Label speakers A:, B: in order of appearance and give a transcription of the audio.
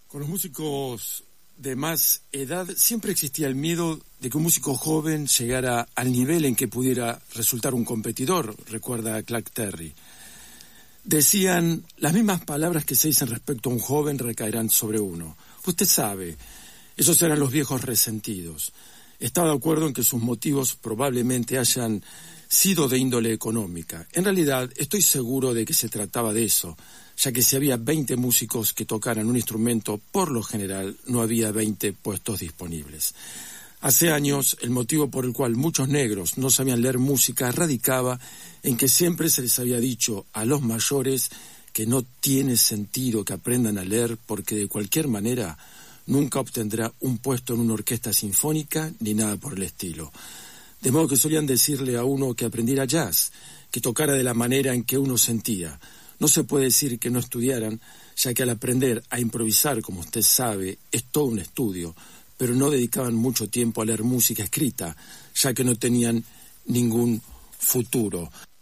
A: Con los músicos de más edad siempre existía el miedo de que un músico joven llegara al nivel en que pudiera resultar un competidor, recuerda Clark Terry. Decían, las mismas palabras que se dicen respecto a un joven recaerán sobre uno. Usted sabe, esos eran los viejos resentidos. Estaba de acuerdo en que sus motivos probablemente hayan sido de índole económica. En realidad, estoy seguro de que se trataba de eso, ya que si había 20 músicos que tocaran un instrumento, por lo general no había 20 puestos disponibles. Hace años, el motivo por el cual muchos negros no sabían leer música radicaba en que siempre se les había dicho a los mayores que no tiene sentido que aprendan a leer porque de cualquier manera nunca obtendrá un puesto en una orquesta sinfónica ni nada por el estilo. De modo que solían decirle a uno que aprendiera jazz, que tocara de la manera en que uno sentía. No se puede decir que no estudiaran, ya que al aprender a improvisar, como usted sabe, es todo un estudio, pero no dedicaban mucho tiempo a leer música escrita, ya que no tenían ningún futuro.